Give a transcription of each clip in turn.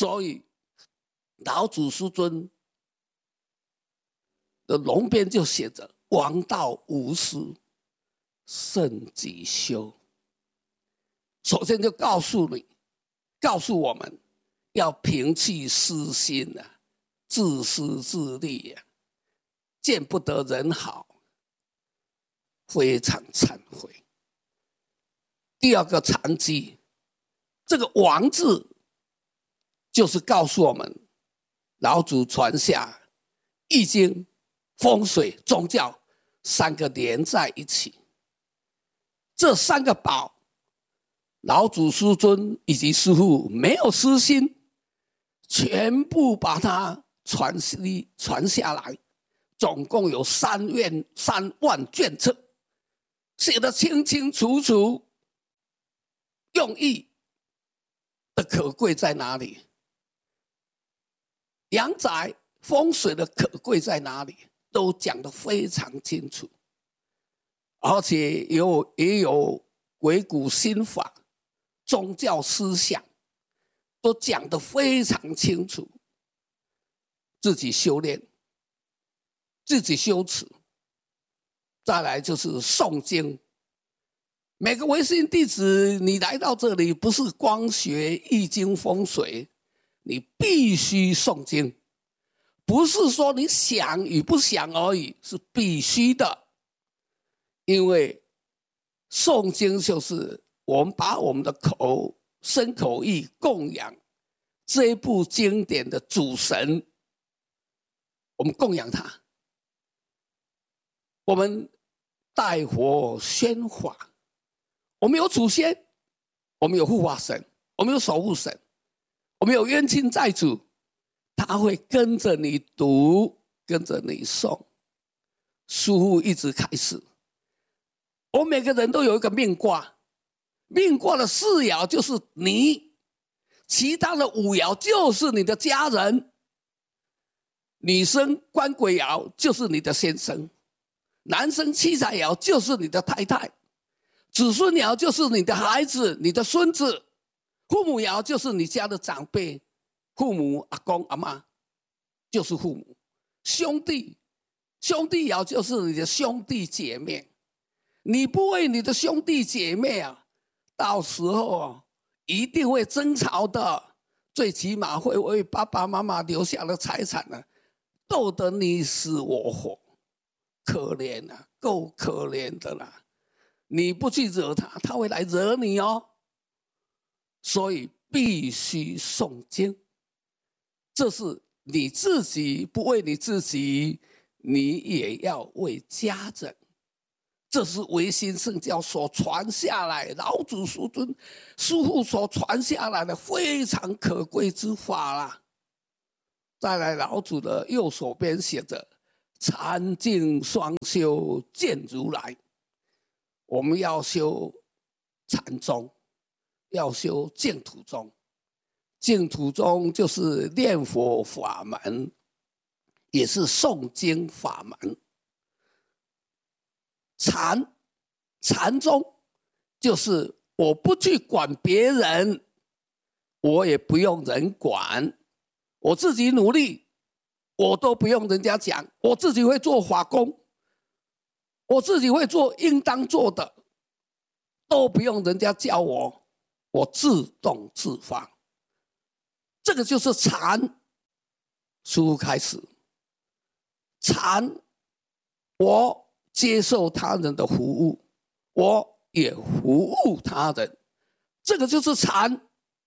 所以老祖师尊的龙边就写着王道无私，慎己修。首先就告诉我们要摒弃私心啊，自私自利啊，见不得人好，非常忏悔。第二个禅机，这个王字就是告诉我们老祖传下易经、风水、宗教三个连在一起，这三个宝老祖师尊以及师父没有私心，全部把它传下来，总共有3万卷册，写得清清楚楚，用意的可贵在哪里？阳宅风水的可贵在哪里？都讲得非常清楚，而且也有鬼谷心法、宗教思想，都讲得非常清楚。自己修炼，自己修持，再来就是诵经。每个微信弟子，你来到这里不是光学易经风水，你必须诵经，不是说你想与不想而已，是必须的。因为诵经就是我们把我们的身口意供养这一部经典的主神，我们供养他，我们代火宣法。我们有祖先，我们有护法神，我们有守护神，我们有冤亲债主，他会跟着你读，跟着你诵。师父一直开始，我们每个人都有一个命卦，命卦的4爻就是你，其他的5爻就是你的家人。女生官鬼爻就是你的先生，男生七财爻就是你的太太，子孙爻就是你的孩子、你的孙子，父母爻就是你家的长辈，父母、阿公、阿嬷就是父母，兄弟爻就是你的兄弟姐妹。你不为你的兄弟姐妹啊，到时候啊一定会争吵的，最起码会为爸爸妈妈留下的财产呢，斗得你死我活，可怜啊，够可怜的啦。你不去惹他，他会来惹你哦。所以必须诵经，这是你自己不为你自己，你也要为家人。这是唯心圣教所传下来，老祖师尊师父所传下来的非常可贵之法啦。再来，老祖的右手边写着禅净双修见如来。我们要修禅宗，要修净土宗。净土宗就是念佛法门，也是诵经法门。禅宗就是我不去管别人，我也不用人管，我自己努力，我都不用人家讲，我自己会做法工，我自己会做应当做的，都不用人家教我，我自动自发。这个就是禅。师父开始，禅，我接受他人的服务，我也服务他人，这个就是禅。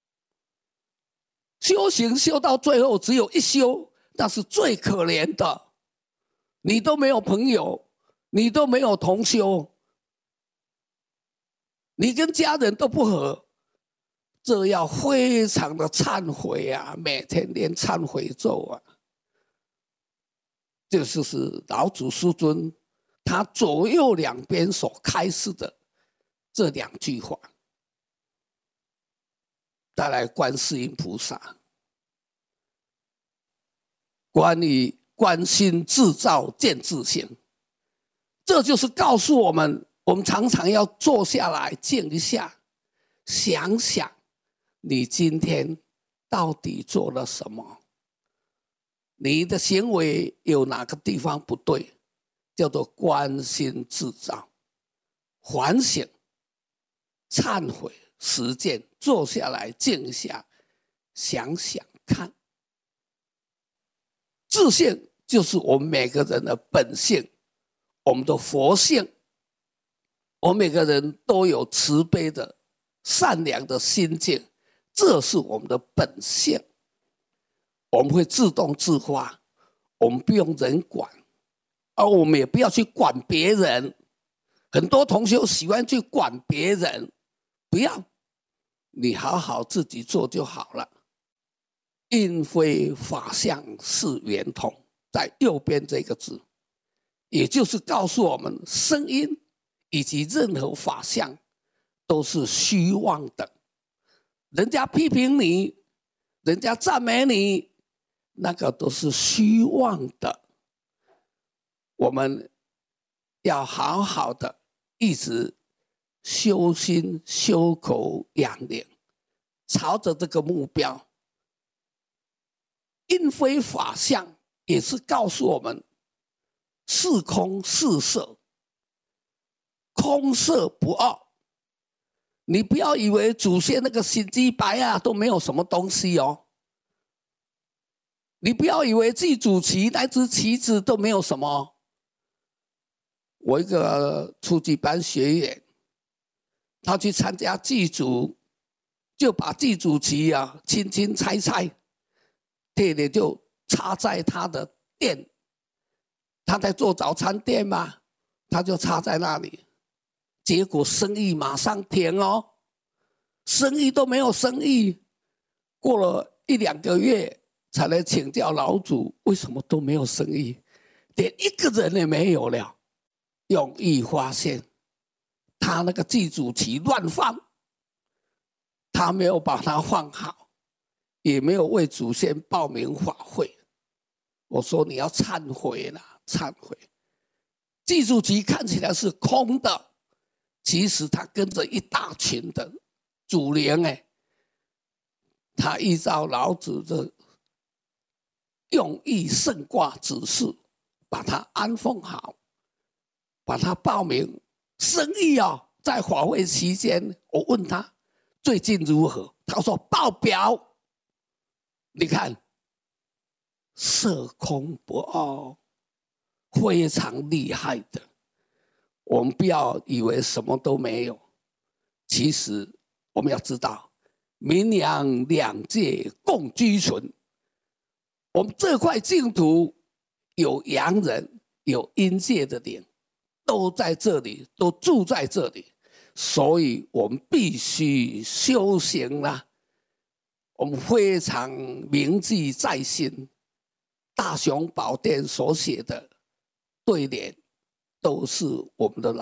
修行修到最后只有一修，那是最可怜的。你都没有朋友，你都没有同修，你跟家人都不和，这要非常的忏悔啊，每天念忏悔咒啊。这就是老祖师尊他左右两边所开示的这2句话。再来，观世音菩萨，关于观心自照见自性，这就是告诉我们，我们常常要坐下来静一下，想想你今天到底做了什么？你的行为有哪个地方不对？叫做关心制造，反省、忏悔、实践，坐下来静下，想想看。自信就是我们每个人的本性，我们的佛性。我们每个人都有慈悲的、善良的心境，这是我们的本性。我们会自动自发，我们不用人管，而我们也不要去管别人。很多同学喜欢去管别人，不要，你好好自己做就好了。因非法相是圆通，在右边这个字，也就是告诉我们，声音以及任何法相都是虚妄的。人家批评你，人家赞美你，那个都是虚妄的。我们要好好的一直修心、修口、养灵，朝着这个目标。因非法相也是告诉我们，是空是色，空色不二。你不要以为祖先那个心机白啊都没有什么东西哦。你不要以为祭祖旗那只旗子都没有什么。我一个初级班学员，他去参加祭祖，就把祭祖旗啊轻轻拆拆，贴的就插在他的店，他在做早餐店嘛，他就插在那里，结果生意马上停哦，生意都没有生意，过了1-2个月才来请教老祖，为什么都没有生意，连一个人也没有了。永毅发现，他那个祭祖旗乱放，他没有把它放好，也没有为祖先报名法会。我说你要忏悔啦，忏悔。祭祖旗看起来是空的，其实他跟着一大群的祖灵他依照老子的用意圣卦指示，把它安奉好，把它报名。生意在法会期间，我问他最近如何，他说爆表。你看，色空不二，非常厉害的。我们不要以为什么都没有，其实我们要知道，明阳两界共居存。我们这块净土有阳人，有阴界的灵，都在这里，都住在这里，所以我们必须修行啦。我们非常铭记在心，大雄宝殿所写的对联，都是我们的老